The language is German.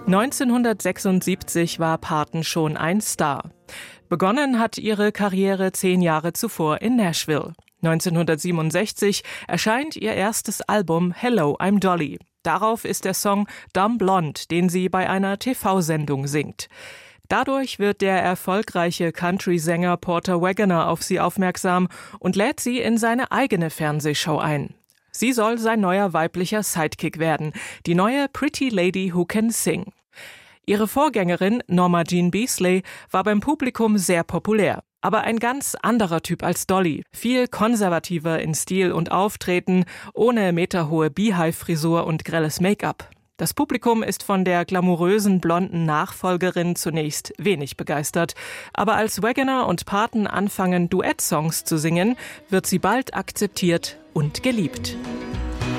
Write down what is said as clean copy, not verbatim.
1976 war Parton schon ein Star. Begonnen hat ihre Karriere 10 Jahre zuvor in Nashville. 1967 erscheint ihr erstes Album Hello, I'm Dolly. Darauf ist der Song Dumb Blonde, den sie bei einer TV-Sendung singt. Dadurch wird der erfolgreiche Country-Sänger Porter Wagoner auf sie aufmerksam und lädt sie in seine eigene Fernsehshow ein. Sie soll sein neuer weiblicher Sidekick werden, die neue Pretty Lady Who Can Sing. Ihre Vorgängerin Norma Jean Beasley war beim Publikum sehr populär. Aber ein ganz anderer Typ als Dolly. Viel konservativer in Stil und Auftreten, ohne meterhohe Beehive-Frisur und grelles Make-up. Das Publikum ist von der glamourösen blonden Nachfolgerin zunächst wenig begeistert. Aber als Wagoner und Parton anfangen, Duettsongs zu singen, wird sie bald akzeptiert und geliebt.